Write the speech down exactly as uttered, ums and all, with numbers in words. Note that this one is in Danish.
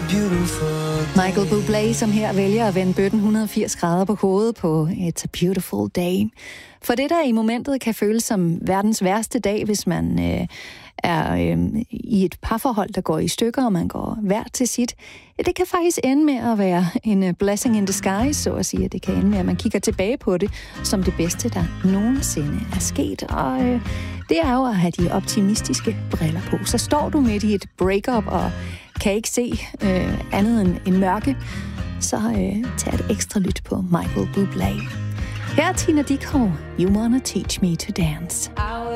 beautiful day. Michael Bublé, som her vælger at vende bøtten et hundrede og firs grader på hovedet på It's a Beautiful Day. For det, der i momentet kan føles som verdens værste dag, hvis man øh, er øh, i et parforhold, der går i stykker, og man går hver til sit, ja, det kan faktisk ende med at være en blessing in disguise, så at sige. Det kan ende med, at man kigger tilbage på det som det bedste, der nogensinde er sket. Og øh, det er jo at have de optimistiske briller på. Så står du midt i et breakup og kan ikke se øh, andet end en mørke, så øh, tag et ekstra lyt på Michael Bublé. Her er Tina Dickow, You Wanna Teach Me to Dance.